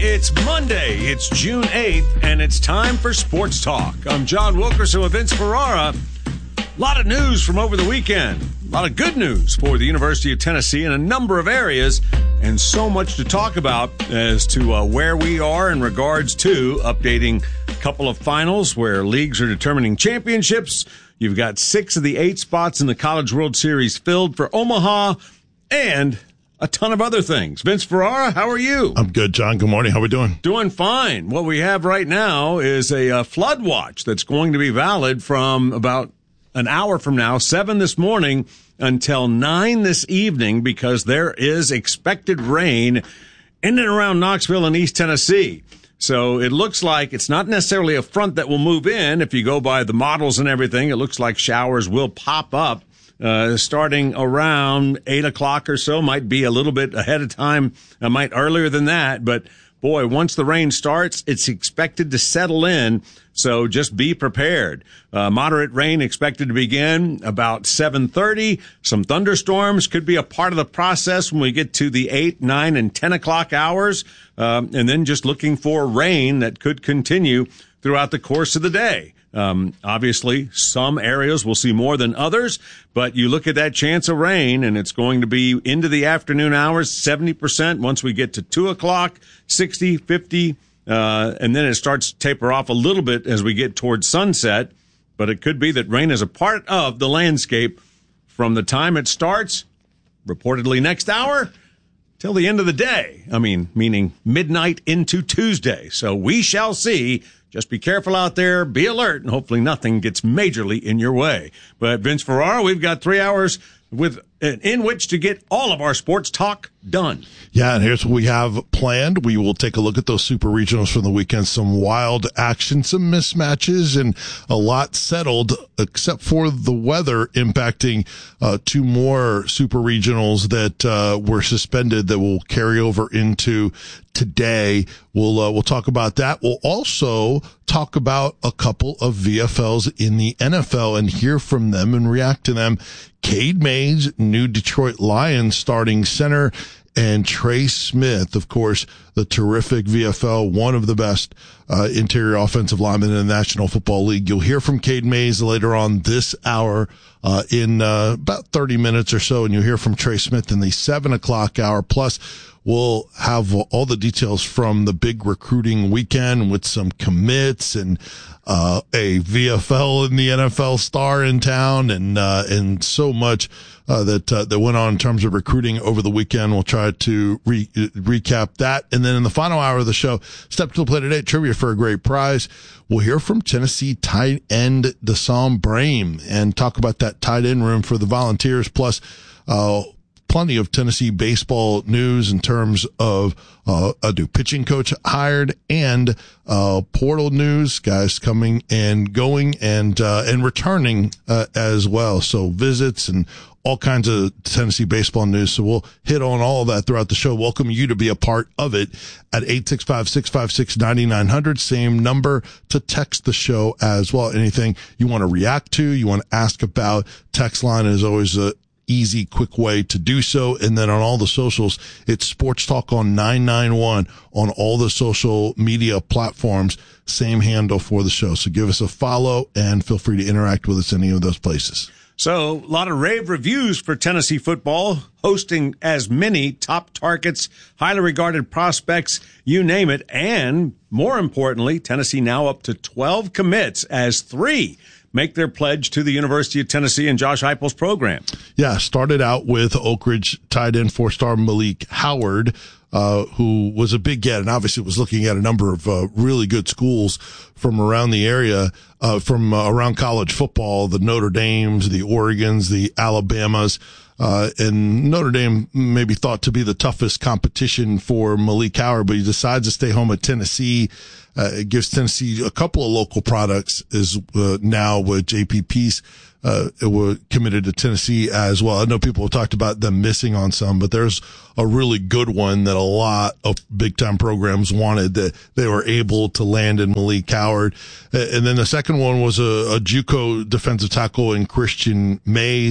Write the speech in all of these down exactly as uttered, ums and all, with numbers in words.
It's Monday. It's June eighth, and it's time for Sports Talk. I'm John Wilkerson with Vince Ferrara. A lot of news from over the weekend. A lot of good news for the University of Tennessee in a number of areas, and so much to talk about as to uh, where we are in regards to updating a couple of finals where leagues are determining championships. You've got six of the eight spots in the College World Series filled for Omaha, and a ton of other things. Vince Ferrara, how are you? I'm good, John. Good morning. How are we doing? Doing fine. What we have right now is a uh, flood watch that's going to be valid from about an hour from now, seven this morning, until nine this evening, because there is expected rain in and around Knoxville and East Tennessee. So it looks like it's not necessarily a front that will move in. If you go by the models and everything, it looks like showers will pop up uh, starting around eight o'clock or so. Might be a little bit ahead of time, uh, might earlier than that. But, boy, once the rain starts, it's expected to settle in. So just be prepared. Uh, moderate rain expected to begin about seven thirty. Some thunderstorms could be a part of the process when we get to the eight, nine, and ten o'clock hours. Um, and then just looking for rain that could continue throughout the course of the day. Um, obviously, some areas will see more than others, but you look at that chance of rain, and it's going to be into the afternoon hours, seventy percent. Once we get to two o'clock, sixty, fifty, uh, and then it starts to taper off a little bit as we get towards sunset. But it could be that rain is a part of the landscape from the time it starts, reportedly next hour, till the end of the day. I mean, meaning midnight into Tuesday. So we shall see. Just be careful out there, be alert, and hopefully nothing gets majorly in your way. But Vince Ferrara, we've got three hours with in which to get all of our sports talk done. Yeah, and here's what we have planned. We will take a look at those super regionals from the weekend. Some wild action, some mismatches, and a lot settled, except for the weather impacting uh, two more super regionals that uh, were suspended that will carry over into today. We'll uh, we'll talk about that. We'll also talk about a couple of V F Ls in the N F L and hear from them and react to them. Cade Mays, new Detroit Lions starting center, and Trey Smith, of course, the terrific V F L, one of the best uh, interior offensive linemen in the National Football League. You'll hear from Cade Mays later on this hour uh, in uh, about thirty minutes or so, and you'll hear from Trey Smith in the seven o'clock hour. Plus, we'll have all the details from the big recruiting weekend with some commits and uh a V F L and the N F L star in town, and uh and so much uh that uh, that went on in terms of recruiting over the weekend. We'll try to re- recap that. And then in the final hour of the show, Step to the Play Today, trivia for a great prize. We'll hear from Tennessee tight end Deshaun Brame and talk about that tight end room for the Volunteers, plus uh plenty of Tennessee baseball news in terms of uh, a new pitching coach hired and uh, portal news, guys coming and going and uh, and returning uh, as well. So visits and all kinds of Tennessee baseball news. So we'll hit on all of that throughout the show. Welcome you to be a part of it at eight six five, six five six, nine nine zero zero. Same number to text the show as well. Anything you want to react to, you want to ask about, text line is always a easy, quick way to do so. And then on all the socials, it's Sports Talk on nine nine one on all the social media platforms. Same handle for the show. So give us a follow and feel free to interact with us in any of those places. So a lot of rave reviews for Tennessee football, hosting as many top targets, highly regarded prospects, you name it. And more importantly, Tennessee now up to twelve commits as three make their pledge to the University of Tennessee and Josh Heupel's program. Yeah, started out with Oak Ridge tight end four-star Malik Howard, uh, who was a big get and obviously was looking at a number of uh, really good schools from around the area, uh, from uh, around college football, the Notre Dames, the Oregons, the Alabamas. Uh, and Notre Dame maybe thought to be the toughest competition for Malik Howard, but he decides to stay home at Tennessee. Uh, it gives Tennessee a couple of local products is uh, now with J P Peace, uh, were committed to Tennessee as well. I know people have talked about them missing on some, but there's a really good one that a lot of big time programs wanted that they were able to land in Malik Howard. And then the second one was a, a JUCO defensive tackle in Christian Mays.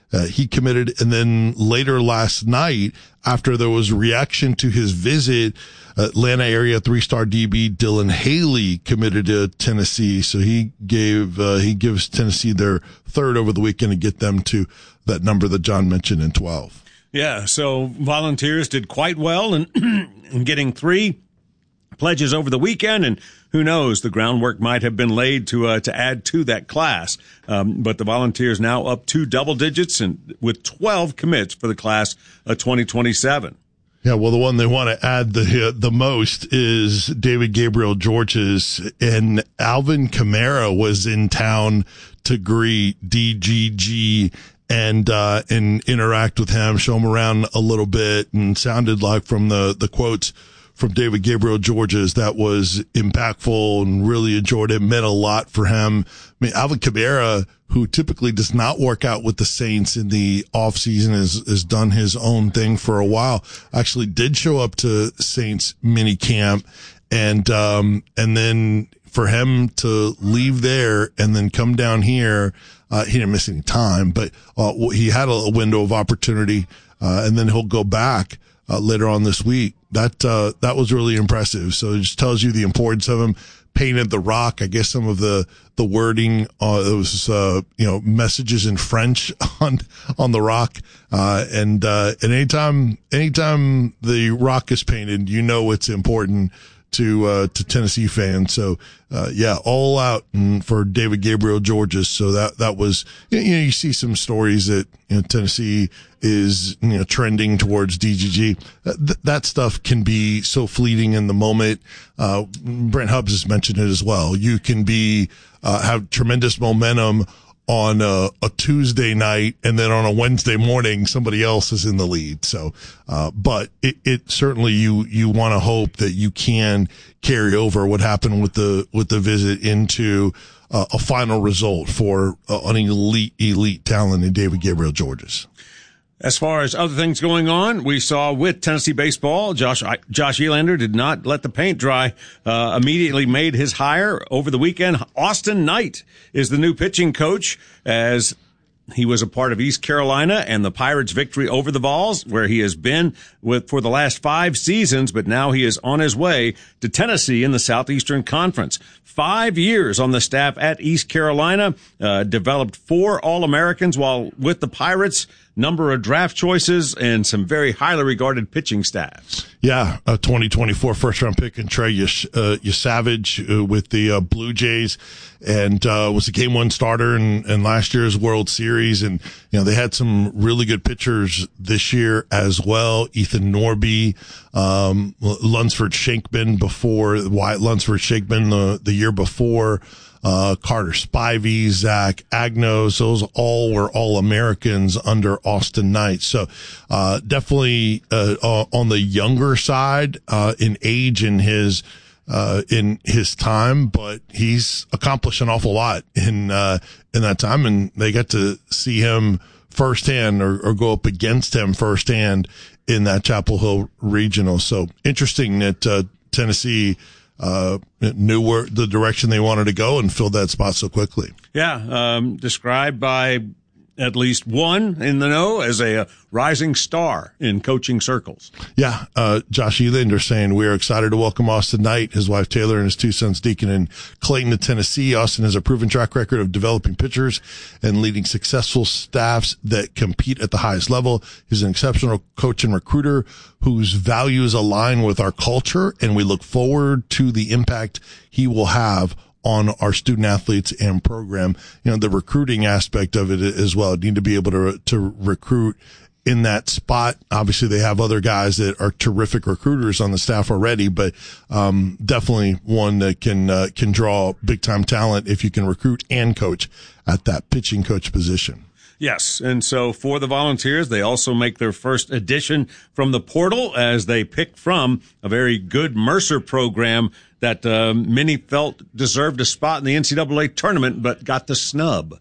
Uh, he committed, and then later last night, after there was reaction to his visit, Atlanta area three-star D B Dylan Haley committed to Tennessee. So he gave, uh, he gives Tennessee their third over the weekend to get them to that number that John mentioned in twelve. Yeah. So Volunteers did quite well in, in getting three pledges over the weekend, and who knows, the groundwork might have been laid to uh, to add to that class. Um, but the Volunteers now up to double digits and with twelve commits for the class of twenty twenty-seven. Yeah, well, the one they want to add the the most is David Gabriel Georges, and Alvin Kamara was in town to greet D G G and uh, and interact with him, show him around a little bit, and sounded like from the the quotes from David Gabriel Georges that was impactful and really enjoyed it, meant a lot for him. I mean, Alvin Kamara, who typically does not work out with the Saints in the offseason, has, has done his own thing for a while, actually did show up to Saints mini camp. And, um, and then for him to leave there and then come down here, uh, he didn't miss any time, but, uh, he had a window of opportunity, uh, and then he'll go back, uh, later on this week. That, uh, that was really impressive. So it just tells you the importance of him. Painted the rock. I guess some of the, the wording, uh, those, uh, you know, messages in French on, on the rock. Uh, and, uh, and anytime, anytime the rock is painted, you know, it's important to, uh, to Tennessee fans. So, uh, yeah, all out for David Gabriel Georges. So that, that was, you know, you see some stories that, you know, Tennessee is, you know, trending towards D G G. Th- that stuff can be so fleeting in the moment. Uh, Brent Hubbs has mentioned it as well. You can be, uh, have tremendous momentum on a, a Tuesday night, and then on a Wednesday morning, somebody else is in the lead. So, uh, but it, it certainly you, you want to hope that you can carry over what happened with the, with the visit into, uh, a final result for uh, an elite, elite talent in David Gabriel Georges. As far as other things going on, we saw with Tennessee baseball, Josh Josh Elander did not let the paint dry, uh, immediately made his hire over the weekend. Austin Knight is the new pitching coach, as he was a part of East Carolina and the Pirates' victory over the Vols, where he has been with for the last five seasons, but now he is on his way to Tennessee in the Southeastern Conference. Five years on the staff at East Carolina, uh, developed four All-Americans while with the Pirates, number of draft choices, and some very highly regarded pitching staffs. Yeah, a twenty twenty-four first-round pick in Trey Yas- uh, Yasavage uh, with the uh, Blue Jays, and uh, was a game one starter in, in last year's World Series. And, you know, they had some really good pitchers this year as well. Ethan Norby, um, Lunsford Shankman before, Wyatt Lunsford Shankman the, the year before. Uh, Carter Spivey, Zach Agnos, those all were all Americans under Austin Knight. So, uh, definitely, uh, on the younger side, uh, in age in his, uh, in his time, but he's accomplished an awful lot in, uh, in that time. And they got to see him firsthand or, or go up against him firsthand in that Chapel Hill regional. So interesting that, uh, Tennessee, uh, knew where the direction they wanted to go and filled that spot so quickly. Yeah. Um, described by at least one in the know as a, a rising star in coaching circles. Yeah. Uh, Josh Elander saying we are excited to welcome Austin Knight, his wife Taylor, and his two sons Deacon and Clayton to Tennessee. Austin has a proven track record of developing pitchers and leading successful staffs that compete at the highest level. He's an exceptional coach and recruiter whose values align with our culture, and we look forward to the impact he will have on our student athletes and program. You know, the recruiting aspect of it as well. Need to be able to, to recruit in that spot. Obviously they have other guys that are terrific recruiters on the staff already, but, um, definitely one that can, uh, can draw big time talent if you can recruit and coach at that pitching coach position. Yes, and so for the Volunteers, they also make their first addition from the portal as they pick from a very good Mercer program that uh, many felt deserved a spot in the N C double A tournament but got the snub.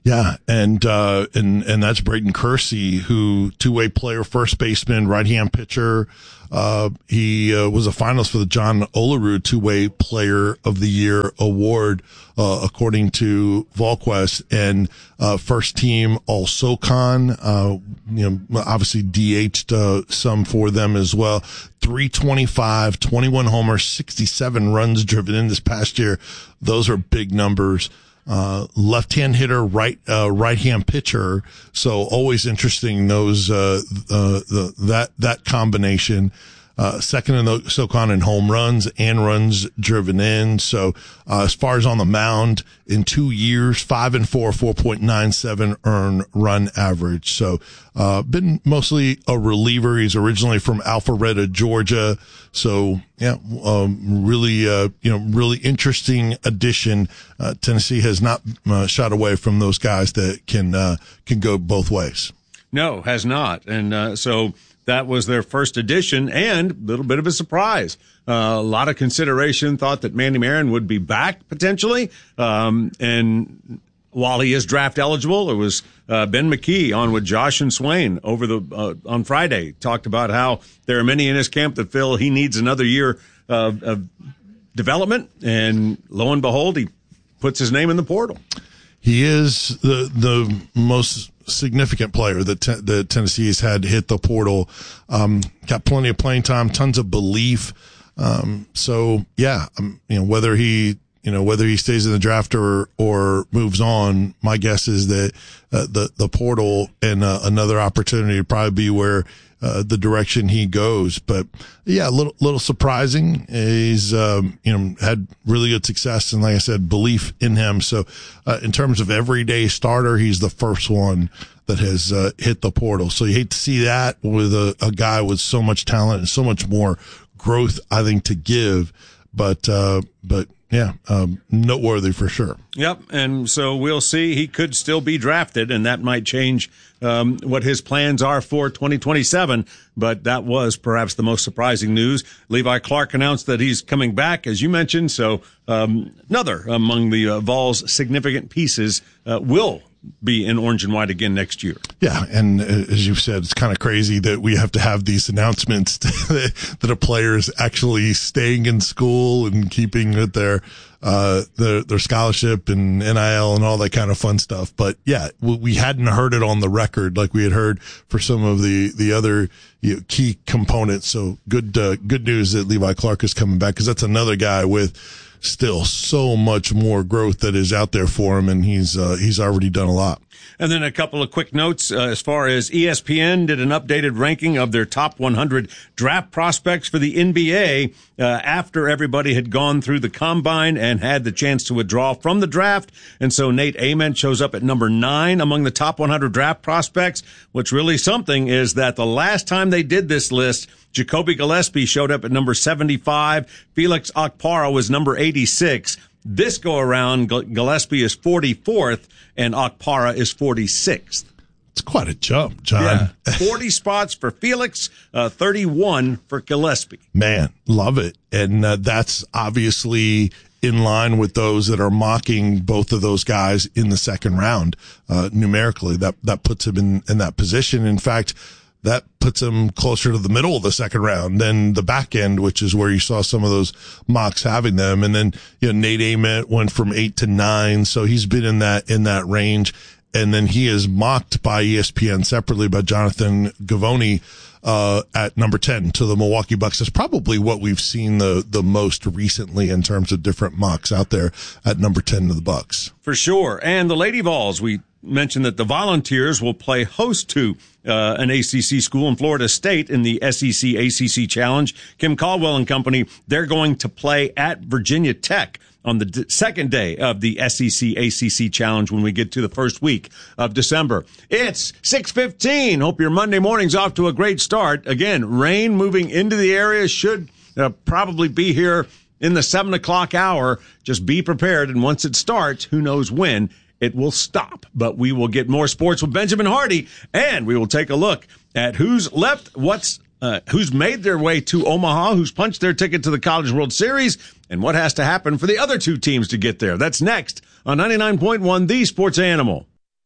Yeah, and uh, and and that's Braden Kersey, who two-way player, first baseman, right-hand pitcher. Uh, he uh, was a finalist for the John Olerud two-way player of the year award, uh, according to VolQuest, and uh, first team All SoCon. Uh, you know, obviously D H'd uh, some for them as well. three twenty-five, twenty-one homers, sixty-seven runs driven in this past year. Those are big numbers. Uh, left-hand hitter, right, uh, right-hand pitcher. So always interesting those, uh, uh, the, that, that combination. Uh, second in the SoCon in home runs and runs driven in. So, uh, as far as on the mound, in two years, five and four, four point nine seven earn run average. So, uh, been mostly a reliever. He's originally from Alpharetta, Georgia. So, yeah, um, really, uh, you know, really interesting addition. Uh, Tennessee has not uh, shot away from those guys that can, uh, can go both ways. No, has not. And, uh, so, that was their first edition, and a little bit of a surprise. Uh, a lot of consideration, thought that Manny Marin would be back potentially. Um, and while he is draft eligible, it was uh, Ben McKee on with Josh and Swain over the uh, on Friday. Talked about how there are many in his camp that feel he needs another year of, of development, and lo and behold, he puts his name in the portal. He is the the most significant player that te- that Tennessee has had hit the portal. Um, got plenty of playing time, tons of belief. Um, so yeah, um, you know, whether he, you know, whether he stays in the draft or, or moves on, my guess is that, uh, the, the portal and uh, another opportunity would probably be where, uh, the direction he goes. But yeah, a little, little surprising. He's, um, you know, had really good success and, like I said, belief in him. So, uh, in terms of everyday starter, he's the first one that has, uh, hit the portal. So you hate to see that with a, a guy with so much talent and so much more growth, I think, to give. But, uh, but, yeah, um, noteworthy for sure. Yep, and so we'll see. He could still be drafted, and that might change um, what his plans are for twenty twenty-seven. But that was perhaps the most surprising news. Levi Clark announced that he's coming back, as you mentioned. So um, another among the uh, Vols' significant pieces uh, will be in orange and white again next year. Yeah, and as you've said, it's kind of crazy that we have to have these announcements that a player is actually staying in school and keeping with their uh their their scholarship and N I L and all that kind of fun stuff. But yeah, we hadn't heard it on the record like we had heard for some of the the other, you know, key components. So good uh, good news that Levi Clark is coming back, because that's another guy with still so much more growth that is out there for him, and he's uh, he's already done a lot. And then a couple of quick notes uh, as far as E S P N did an updated ranking of their top one hundred draft prospects for the N B A uh, after everybody had gone through the combine and had the chance to withdraw from the draft. And so Nate Ament shows up at number nine among the top one hundred draft prospects. What's really something is that the last time they did this list, Jacoby Gillespie showed up at number seventy-five. Felix Okpara was number eighty-six. This go around, Gillespie is forty-fourth and Okpara is forty-sixth. It's quite a jump, John. Yeah. forty spots for Felix, uh, thirty-one for Gillespie. Man, love it. And uh, that's obviously in line with those that are mocking both of those guys in the second round, uh, numerically. That, that puts him in, in that position. In fact, that puts him closer to the middle of the second round than the back end, which is where you saw some of those mocks having them. And then, you know, Nate Ament went from eight to nine. So he's been in that, in that range. And then he is mocked by E S P N separately by Jonathan Givony, uh, at number ten to the Milwaukee Bucks. That's probably what we've seen the, the most recently in terms of different mocks out there at number ten to the Bucks. For sure. And the Lady Vols, we mentioned that the Volunteers will play host to uh, an A C C school in Florida State in the S E C A C C Challenge. Kim Caldwell and company, they're going to play at Virginia Tech on the d- second day of the S E C A C C Challenge when we get to the first week of December. It's six fifteen. Hope your Monday morning's off to a great start. Again, rain moving into the area should uh, probably be here in the seven o'clock hour. Just be prepared, and once it starts, who knows when it will stop. But we will get more sports with Benjamin Hardy, and we will take a look at who's left, what's uh, who's made their way to Omaha, who's punched their ticket to the College World Series, and what has to happen for the other two teams to get there. That's next on ninety-nine point one, The Sports Animal.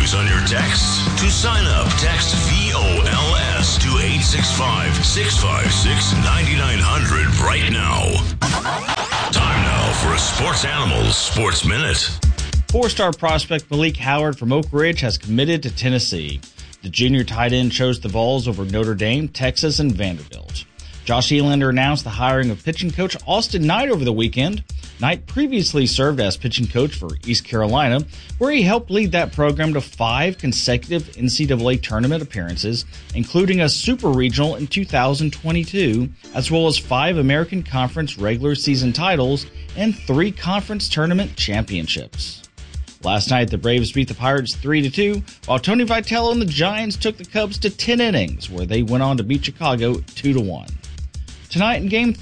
news on your texts? To sign up, text V O L S to eight six five, six five six, nine nine zero zero right now. Time now for a Sports Animals Sports Minute. Four-star prospect Malik Howard from Oak Ridge has committed to Tennessee. The junior tight end chose the Vols over Notre Dame, Texas, and Vanderbilt. Josh Elander announced the hiring of pitching coach Austin Knight over the weekend. Knight previously served as pitching coach for East Carolina, where he helped lead that program to five consecutive N C double A tournament appearances, including a Super Regional in two thousand twenty-two, as well as five American Conference regular season titles and three conference tournament championships. Last night, the Braves beat the Pirates three to two, while Tony Vitello and the Giants took the Cubs to ten innings, where they went on to beat Chicago two to one. Tonight in Game